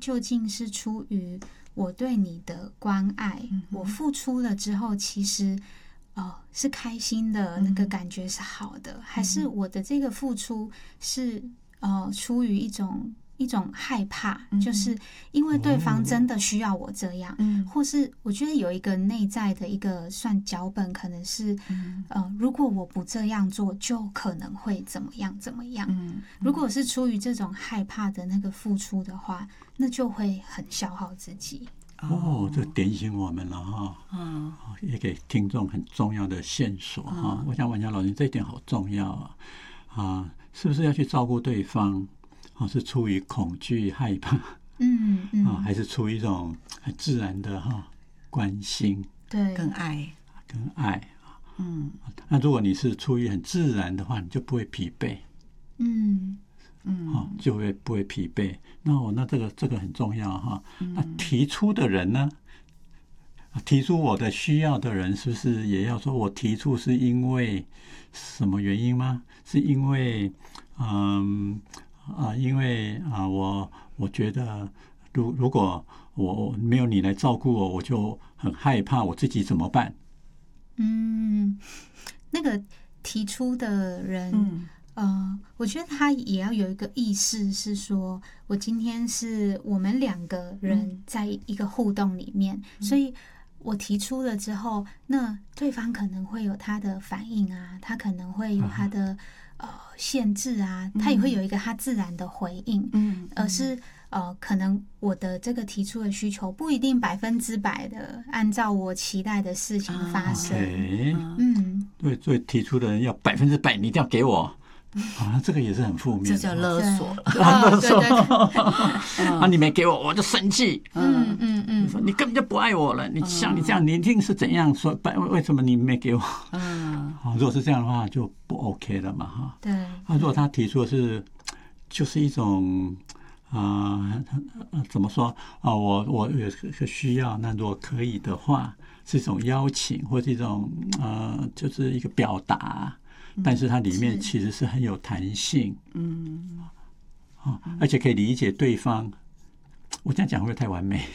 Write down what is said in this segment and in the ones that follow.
究竟是出于我对你的关爱，我付出了之后，其实是开心的，那个感觉是好的，还是我的这个付出是出于一种害怕，就是因为对方真的需要我这样，或是我觉得有一个内在的一个算脚本，可能是如果我不这样做，就可能会怎么样怎么样。如果是出于这种害怕的那个付出的话，那就会很消耗自己。 这点醒我们了哈，也给听众很重要的线索哈。我想婉乔老师这一点好重要是不是要去照顾对方？是出于恐惧、害怕，还是出于一种很自然的关心， 对， 跟爱。 那如果你是出于很自然的话，你就不会疲惫，就不会疲惫。那这个很重要哈。那提出的人呢？提出我的需要的人，是不是也要说我提出是因为什么原因吗？是因为我觉得如果我没有你来照顾我，我就很害怕我自己怎么办？ 那个提出的人，我觉得他也要有一个意识，是说我今天是我们两个人在一个互动里面，所以我提出了之后，那对方可能会有他的反应啊，他可能会有他的限制啊，他也会有一个他自然的回应，而是可能我的这个提出的需求不一定100%的按照我期待的事情发生。 对，所以提出的人要100%，你一定要给我。这个也是很负面的， 这叫勒索了。 勒索你没给我，我就生气。你根本就不爱我了。你像你这样，你一定是怎样说？为什么你没给我？如果是这样的话，就不 OK 了嘛。 对。 如果他提出的就是一种怎么说我有个需要，那如果可以的话，是一种邀请，或是一种就是一个表达。但是它里面其实是很有弹性，而且可以理解对方。我这样讲会不会太完美？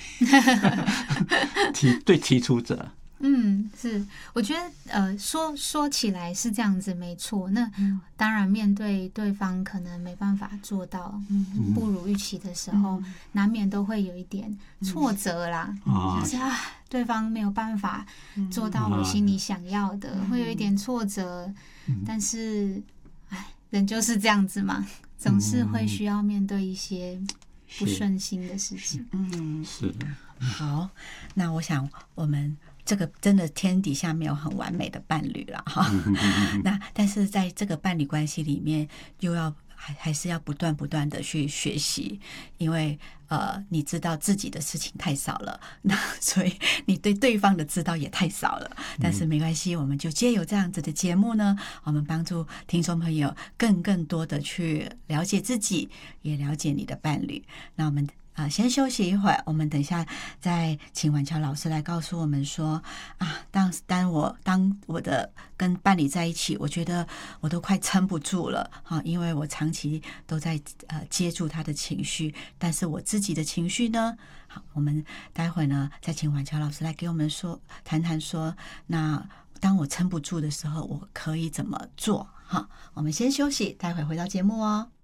对提出者， 是，我觉得说起来是这样子，没错。那当然，面对对方可能没办法做到不如预期的时候，难免都会有一点挫折啦。就是对方没有办法做到我心里想要的，会有一点挫折。但是，人就是这样子嘛，总是会需要面对一些不顺心的事情。 是的。 好，那我想我们这个真的天底下没有很完美的伴侣了哈。那但是在这个伴侣关系里面，又要还是要不断的去学习，因为你知道自己的事情太少了，那所以你对对方的知道也太少了。但是没关系，我们就借由这样子的节目呢，我们帮助听众朋友更多的去了解自己，也了解你的伴侣。那我们先休息一会儿，我们等一下再请婉乔老师来告诉我们说当我的跟伴侣在一起，我觉得我都快撑不住了因为我长期都在接住他的情绪，但是我自己的情绪呢，好，我们待会呢再请婉乔老师来给我们谈谈说，那当我撑不住的时候，我可以怎么做？我们先休息，待会回到节目哦。